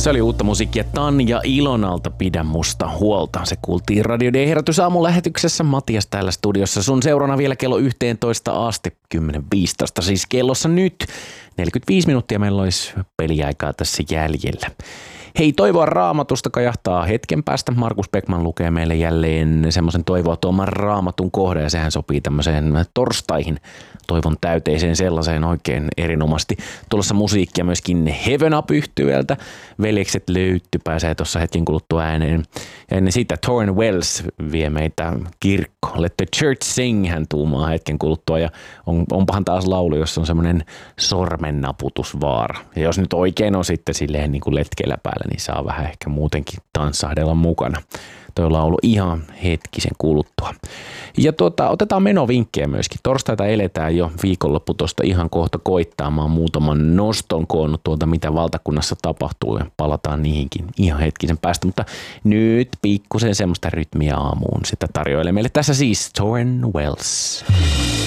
Se oli uutta musiikkia Tanja Ilonalta, Pidä musta huolta. Se kuultiin Radio D herätys aamun lähetyksessä. Matias täällä studiossa. Sun seurana vielä kello 11 asti. 10.15 siis kellossa nyt. 45 minuuttia meillä olisi peliaikaa tässä jäljellä. Hei, toivoa Raamatusta kajahtaa hetken päästä. Markus Beckman lukee meille jälleen semmoisen toivoa tuoman Raamatun kohdan ja sehän sopii tämmöiseen torstaihin toivon täyteiseen sellaiseen oikein erinomaisesti. Tulossa musiikkia myöskin Heaven Up -yhtyöltä. Veljekset Löytty pääsee tuossa hetken kuluttua ääneen. Ja ennen sitä Torn Wells vie meitä kirkko. Let the Church Sing hän tuumaa hetken kuluttua ja onpahan taas laulu, jossa on semmoinen sormennaputusvaara. Ja jos nyt oikein on sitten silleen niin kuin letkeillä päällä, niin saa vähän ehkä muutenkin tanssahdella mukana. Toi laulu ihan hetkisen kuluttua. Ja otetaan menovinkkejä myöskin. Torstaita eletään jo, viikonloppu tuosta ihan kohta koittaa. Mä oon muutaman noston koonnut tuolta, mitä valtakunnassa tapahtuu ja palataan niihinkin ihan hetkisen päästä. Mutta nyt pikkusen semmoista rytmiä aamuun sitä tarjoilee meille. Tässä siis Torn Wells.